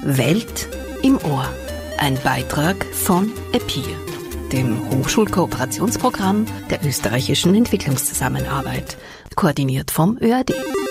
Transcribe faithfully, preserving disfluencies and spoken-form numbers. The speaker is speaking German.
Welt im Ohr. Ein Beitrag von E P I R, dem Hochschulkooperationsprogramm der österreichischen Entwicklungszusammenarbeit, koordiniert vom Ö A D.